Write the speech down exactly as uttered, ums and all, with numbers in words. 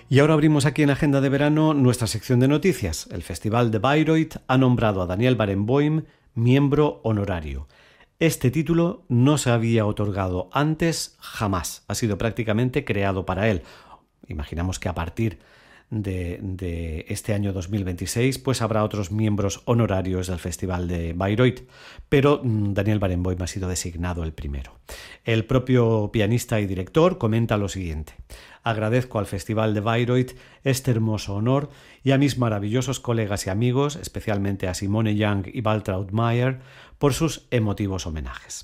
Y ahora abrimos aquí en Agenda de Verano nuestra sección de noticias. El Festival de Bayreuth ha nombrado a Daniel Barenboim miembro honorario. Este título no se había otorgado antes jamás. Ha sido prácticamente creado para él. Imaginamos que a partir de, de este año dos mil veintiséis pues habrá otros miembros honorarios del Festival de Bayreuth, pero Daniel Barenboim ha sido designado el primero. El propio pianista y director comenta lo siguiente: agradezco al Festival de Bayreuth este hermoso honor y a mis maravillosos colegas y amigos, especialmente a Simone Young y Waltraud Mayer, por sus emotivos homenajes.